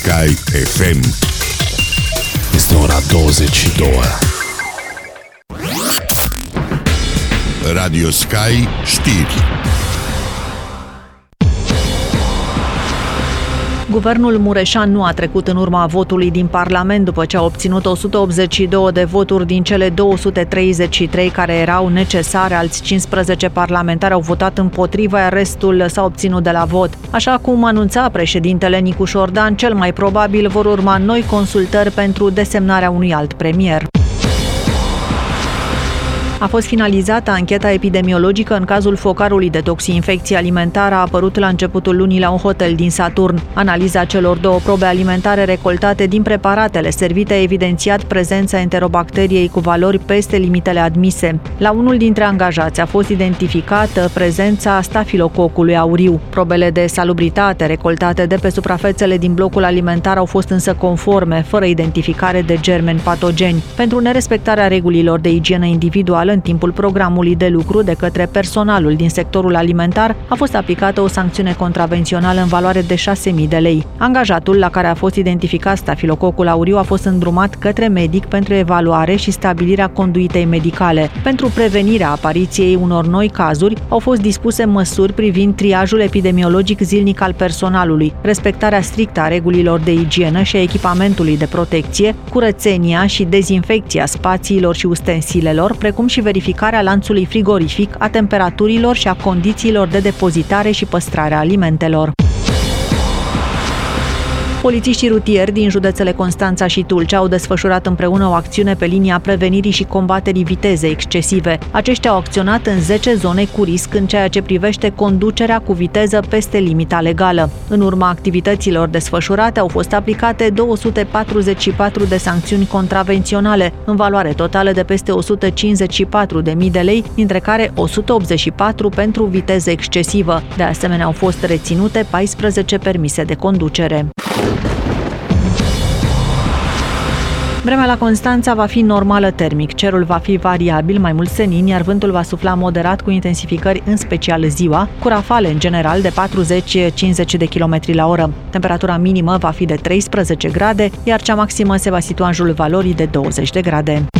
Sky FM. Este ora 22. Radio Sky știri. Guvernul Mureșan nu a trecut în urma votului din Parlament după ce a obținut 182 de voturi din cele 233 care erau necesare. Alți 15 parlamentari au votat împotriva, iar restul s-a obținut de la vot. Așa cum anunța președintele Nicu Șordan, cel mai probabil vor urma noi consultări pentru desemnarea unui alt premier. A fost finalizată ancheta epidemiologică în cazul focarului de toxinfecție alimentară apărut la începutul lunii la un hotel din Saturn. Analiza celor două probe alimentare recoltate din preparatele servite a evidențiat prezența enterobacteriei cu valori peste limitele admise. La unul dintre angajați a fost identificată prezența stafilococului auriu. Probele de salubritate recoltate de pe suprafețele din blocul alimentar au fost însă conforme, fără identificare de germeni patogeni. Pentru nerespectarea regulilor de igienă individuală în timpul programului de lucru de către personalul din sectorul alimentar a fost aplicată o sancțiune contravențională în valoare de 6.000 de lei. Angajatul la care a fost identificat stafilococul auriu a fost îndrumat către medic pentru evaluare și stabilirea conduitei medicale. Pentru prevenirea apariției unor noi cazuri au fost dispuse măsuri privind triajul epidemiologic zilnic al personalului, respectarea strictă a regulilor de igienă și a echipamentului de protecție, curățenia și dezinfecția spațiilor și ustensilelor, precum și verificarea lanțului frigorific, a temperaturilor și a condițiilor de depozitare și păstrare a alimentelor. Polițiștii rutieri din județele Constanța și Tulcea au desfășurat împreună o acțiune pe linia prevenirii și combaterii vitezei excesive. Aceștia au acționat în 10 zone cu risc în ceea ce privește conducerea cu viteză peste limita legală. În urma activităților desfășurate au fost aplicate 244 de sancțiuni contravenționale, în valoare totală de peste 154.000 de lei, dintre care 184 pentru viteză excesivă. De asemenea, au fost reținute 14 permise de conducere. Vremea la Constanța va fi normală termic, cerul va fi variabil, mai mult senin, iar vântul va sufla moderat cu intensificări în special ziua, cu rafale în general de 40-50 de km la oră. Temperatura minimă va fi de 13 grade, iar cea maximă se va situa în jurul valorii de 20 de grade.